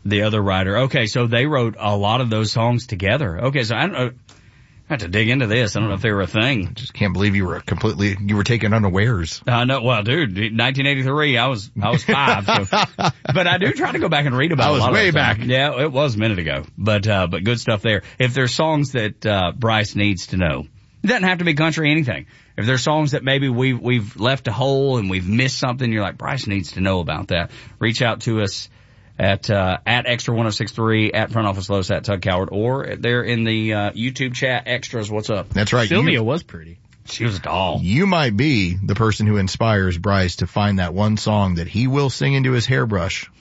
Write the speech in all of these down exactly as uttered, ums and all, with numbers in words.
The other writer. Okay, so they wrote a lot of those songs together. Okay, so I don't know. I have to dig into this. I don't know if they were a thing. I just can't believe you were completely, you were taken unawares. Uh, no, well, dude, nineteen eighty-three, I was, I was five. So, but I do try to go back and read about I was a lot way of back. Yeah, it was a minute ago. But, uh, but good stuff there. If there's songs that, uh, Bryce needs to know, it doesn't have to be country, anything. If there's songs that maybe we've, we've left a hole and we've missed something, you're like, Bryce needs to know about that. Reach out to us at, uh, at Extra one oh six three, at Front Office Los, at Tug Coward, or there in the, uh, YouTube chat, Extras, what's up? That's right. Sylvia you, was pretty. She was a doll. You might be the person who inspires Bryce to find that one song that he will sing into his hairbrush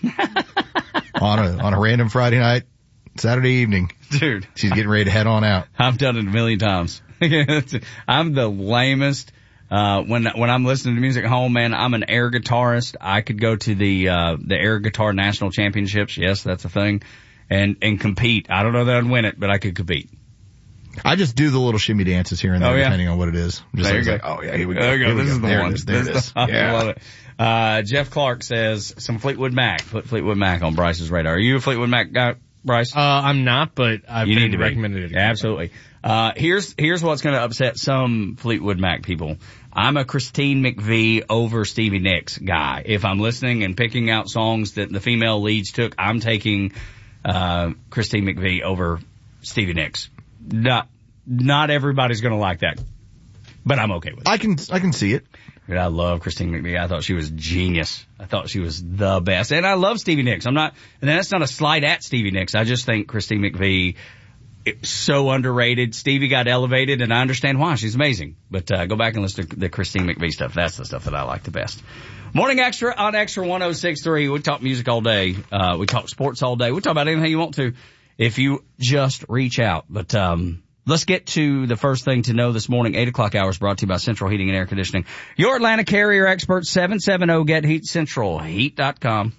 on a, on a random Friday night, Saturday evening. Dude. She's getting ready to head on out. I've done it a million times. I'm the lamest. Uh, when, when I'm listening to music at home, man, I'm an air guitarist. I could go to the, uh, the air guitar national championships. Yes, that's a thing. And, and compete. I don't know that I'd win it, but I could compete. I just do the little shimmy dances here and there, oh, yeah. depending on what it is. Just there you go. Like, oh yeah, here we go. There you go. Here we This go. is the there one. It is. There this it is. The, Yeah. I love it. Uh, Jeff Clark says some Fleetwood Mac. Put Fleetwood Mac on Bryce's radar. Are you a Fleetwood Mac guy, Bryce? Uh, I'm not, but I've you been need to recommended it. Again. Absolutely. Uh, here's, here's what's going to upset some Fleetwood Mac people. I'm a Christine McVie over Stevie Nicks guy. If I'm listening and picking out songs that the female leads took, I'm taking, uh, Christine McVie over Stevie Nicks. Not, not everybody's going to like that, but I'm okay with it. I can, I can see it. Dude, I love Christine McVie. I thought she was genius. I thought she was the best. And I love Stevie Nicks. I'm not, and that's not a slight at Stevie Nicks. I just think Christine McVie, it's so underrated. Stevie got elevated, and I understand why. She's amazing. But uh, go back and listen to the Christine McVie stuff. That's the stuff that I like the best. Morning Extra on Extra one oh six three. We talk music all day. Uh, we talk sports all day. We talk about anything you want to if you just reach out. But um let's get to the first thing to know this morning. eight o'clock hours brought to you by Central Heating and Air Conditioning. Your Atlanta carrier expert, seven seven zero get heat, central heat dot com.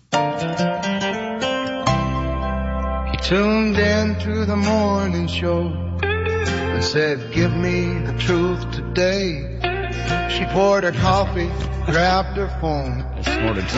Tuned in to the morning show and said, give me the truth today. She poured her coffee, grabbed her phone, Snorted